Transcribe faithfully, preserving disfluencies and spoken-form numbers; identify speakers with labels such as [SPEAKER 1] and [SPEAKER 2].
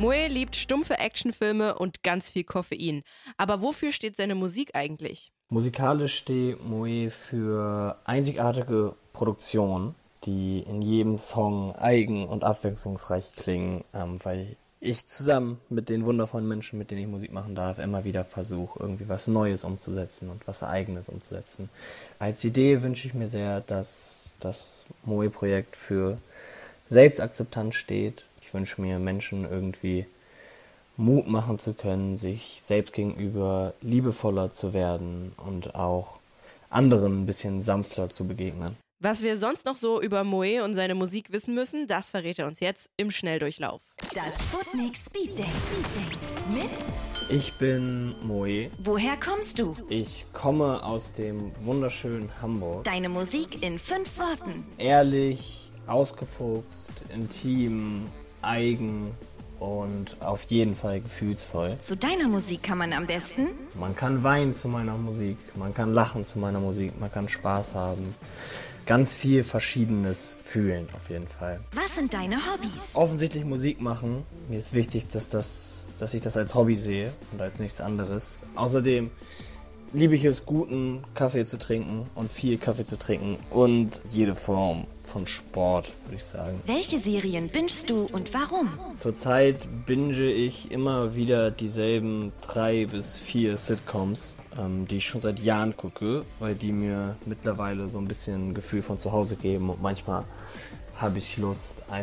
[SPEAKER 1] Moe liebt stumpfe Actionfilme und ganz viel Koffein. Aber wofür steht seine Musik eigentlich?
[SPEAKER 2] Musikalisch steht Moe für einzigartige Produktionen, die in jedem Song eigen- und abwechslungsreich klingen, ähm, weil ich zusammen mit den wundervollen Menschen, mit denen ich Musik machen darf, immer wieder versuche, irgendwie was Neues umzusetzen und was Eigenes umzusetzen. Als Idee wünsche ich mir sehr, dass das Moe-Projekt für Selbstakzeptanz steht. Ich wünsche mir, Menschen irgendwie Mut machen zu können, sich selbst gegenüber liebevoller zu werden und auch anderen ein bisschen sanfter zu begegnen.
[SPEAKER 1] Was wir sonst noch so über Moe und seine Musik wissen müssen, das verrät er uns jetzt im Schnelldurchlauf.
[SPEAKER 3] Das Sputnik Speed Date. Mit?
[SPEAKER 2] Ich bin Moe.
[SPEAKER 3] Woher kommst du?
[SPEAKER 2] Ich komme aus dem wunderschönen Hamburg.
[SPEAKER 3] Deine Musik in fünf Worten.
[SPEAKER 2] Ehrlich, ausgefuchst, intim, eigen und auf jeden Fall gefühlsvoll.
[SPEAKER 3] Zu deiner Musik kann man am besten?
[SPEAKER 2] Man kann weinen zu meiner Musik, man kann lachen zu meiner Musik, man kann Spaß haben. Ganz viel Verschiedenes fühlen auf jeden Fall.
[SPEAKER 3] Was sind deine Hobbys?
[SPEAKER 2] Offensichtlich Musik machen. Mir ist wichtig, dass, das, dass ich das als Hobby sehe und als nichts anderes. Außerdem liebe ich es, guten Kaffee zu trinken und viel Kaffee zu trinken und jede Form von Sport, würde ich sagen.
[SPEAKER 3] Welche Serien bingest du und warum?
[SPEAKER 2] Zurzeit binge ich immer wieder dieselben drei bis vier Sitcoms, ähm, die ich schon seit Jahren gucke, weil die mir mittlerweile so ein bisschen ein Gefühl von zu Hause geben und manchmal habe ich Lust,